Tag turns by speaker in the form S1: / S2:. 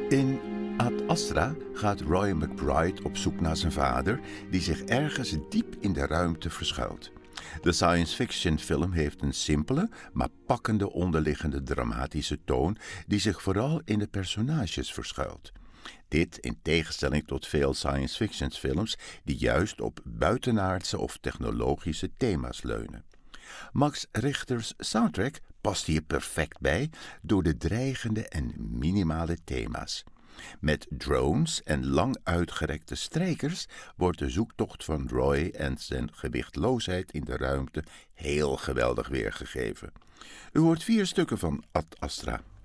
S1: In Ad Astra gaat Roy McBride op zoek naar zijn vader, die zich ergens diep in de ruimte verschuilt. De science fiction film heeft een simpele, maar pakkende onderliggende dramatische toon die zich vooral in de personages verschuilt. Dit in tegenstelling tot veel science fiction films die juist op buitenaardse of technologische thema's leunen. Max Richter's soundtrack past hier perfect bij door de dreigende en minimale thema's. Met drones en lang uitgerekte strijkers wordt de zoektocht van Roy en zijn gewichtloosheid in de ruimte heel geweldig weergegeven. U hoort 4 stukken van Ad Astra.